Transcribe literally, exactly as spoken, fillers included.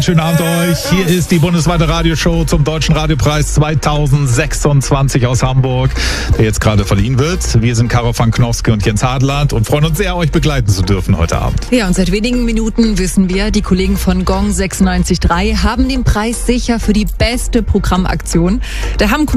Einen schönen Abend euch. Hier ist die bundesweite Radioshow zum Deutschen Radiopreis zweitausendsechsundzwanzig aus Hamburg, der jetzt gerade verliehen wird. Wir sind Caro Fanknowski und Jens Hadeland und freuen uns sehr, euch begleiten zu dürfen heute Abend. Ja, und seit wenigen Minuten wissen wir, die Kollegen von Gong sechsundneunzig Komma drei haben den Preis sicher für die beste Programmaktion. Da haben